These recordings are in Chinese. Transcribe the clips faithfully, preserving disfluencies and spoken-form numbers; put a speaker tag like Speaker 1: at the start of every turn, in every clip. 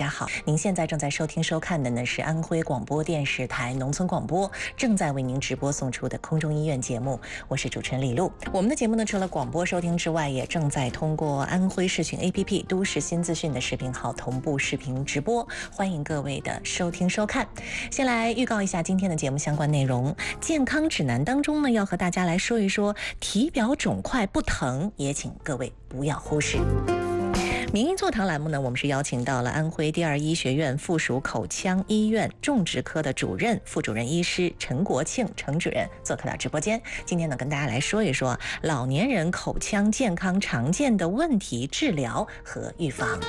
Speaker 1: 好，您现在正在收听收看的呢是安徽广播电视台农村广播正在为您直播送出的空中医院节目，我是主持人李璐。我们的节目呢，除了广播收听之外，也正在通过安徽视讯 A P P 都市新资讯的视频号同步视频直播，欢迎各位的收听收看。先来预告一下今天的节目相关内容。健康指南当中呢，要和大家来说一说体表肿块不疼，也请各位不要忽视。名医座谈栏目呢，我们是邀请到了安徽第二医学院附属口腔医院种植科的主任、副主任医师陈国庆陈主任做客到直播间。今天呢，跟大家来说一说老年人口腔健康常见的问题、治疗和预防。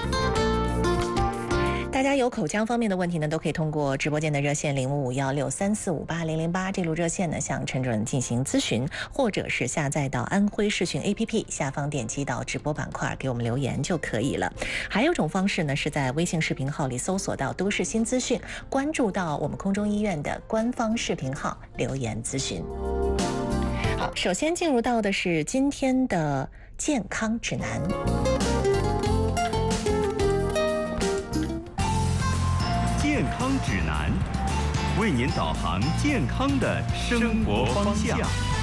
Speaker 1: 大家有口腔方面的问题呢，都可以通过直播间的热线零五五幺六三四五八零零八这路热线呢，向陈主任进行咨询，或者是下载到安徽视讯 A P P 下方点击到直播板块给我们留言就可以了。还有一种方式呢，是在微信视频号里搜索到都市新资讯，关注到我们空中医院的官方视频号留言咨询。好，首先进入到的是今天的健康指南。
Speaker 2: 健康指南，为您导航健康的生活方向。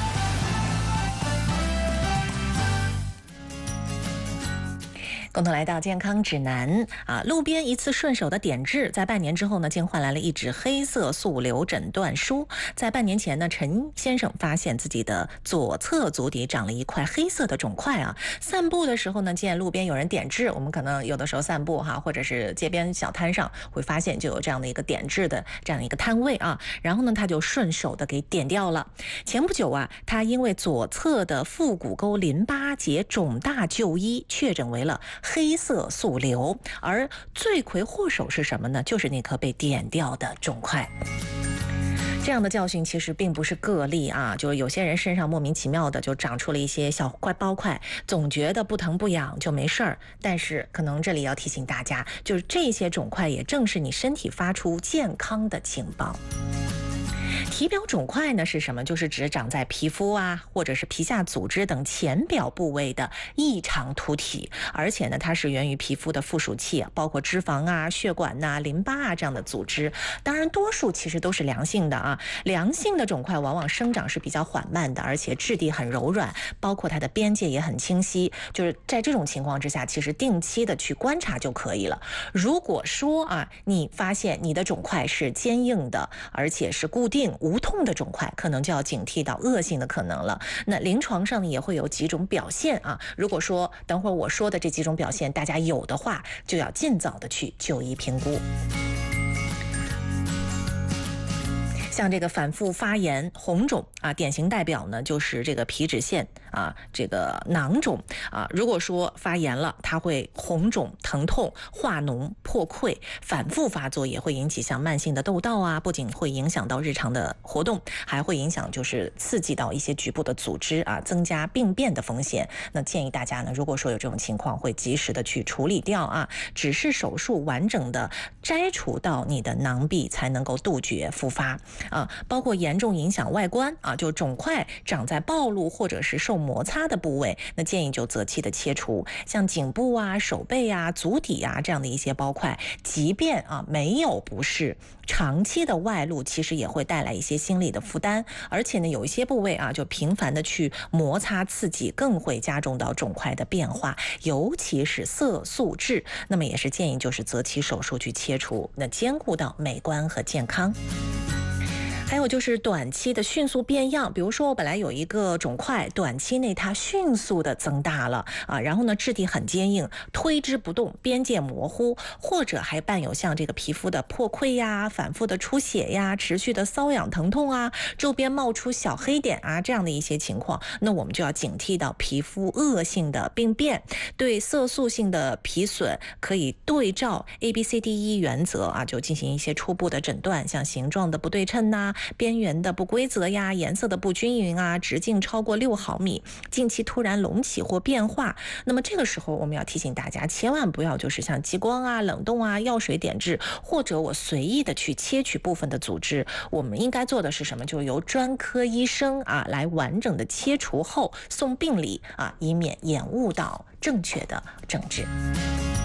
Speaker 1: 共同来到健康指南啊！路边一次顺手的点痣，在半年之后呢，竟换来了一纸黑色素瘤诊断书。在半年前呢，陈先生发现自己的左侧足底长了一块黑色的肿块啊。散步的时候呢，见路边有人点痣，我们可能有的时候散步哈，或者是街边小摊上会发现就有这样的一个点痣的这样一个摊位啊。然后呢，他就顺手的给点掉了。前不久啊，他因为左侧的腹股沟淋巴结肿大就医，确诊为了黑色素瘤，而罪魁祸首是什么呢？就是那颗被点掉的肿块。这样的教训其实并不是个例啊，就有些人身上莫名其妙的就长出了一些小块包块，总觉得不疼不痒就没事儿。但是可能这里要提醒大家，就是这些肿块也正是你身体发出健康的情报。体表肿块呢是什么？就是指长在皮肤啊，或者是皮下组织等浅表部位的异常凸体，而且呢，它是源于皮肤的附属器，包括脂肪啊、血管呐、啊、淋巴啊这样的组织。当然，多数其实都是良性的啊。良性的肿块往往生长是比较缓慢的，而且质地很柔软，包括它的边界也很清晰。就是在这种情况之下，其实定期的去观察就可以了。如果说啊，你发现你的肿块是坚硬的，而且是固定无痛的肿块，可能就要警惕到恶性的可能了。那临床上也会有几种表现啊。如果说等会儿我说的这几种表现大家有的话，就要尽早的去就医评估。像这个反复发炎、红肿啊，典型代表呢就是这个皮脂腺啊，这个囊肿啊。如果说发炎了，它会红肿、疼痛、化脓、破溃，反复发作也会引起像慢性的痘痘啊，不仅会影响到日常的活动，还会影响就是刺激到一些局部的组织啊，增加病变的风险。那建议大家呢，如果说有这种情况，会及时的去处理掉啊，只是手术完整的摘除到你的囊壁，才能够杜绝复发。啊，包括严重影响外观啊，就肿块长在暴露或者是受摩擦的部位，那建议就择期的切除。像颈部啊、手背啊、足底啊这样的一些包块，即便啊没有不适，长期的外露其实也会带来一些心理的负担，而且呢，有一些部位啊就频繁的去摩擦刺激，更会加重到肿块的变化，尤其是色素痣，那么也是建议就是择期手术去切除，那兼顾到美观和健康。还有就是短期的迅速变样，比如说我本来有一个肿块，短期内它迅速的增大了啊，然后呢质地很坚硬，推之不动，边界模糊，或者还伴有像这个皮肤的破溃呀、反复的出血呀、持续的瘙痒疼痛啊、周边冒出小黑点啊这样的一些情况，那我们就要警惕到皮肤恶性的病变。对色素性的皮损，可以对照 A B C D E 原则啊，就进行一些初步的诊断，像形状的不对称呐、边缘的不规则呀、颜色的不均匀啊、直径超过六毫米、近期突然隆起或变化。那么这个时候我们要提醒大家，千万不要就是像激光啊、冷冻啊、药水点痣，或者我随意的去切取部分的组织。我们应该做的是什么？就由专科医生啊来完整的切除后送病理啊，以免延误到正确的诊治。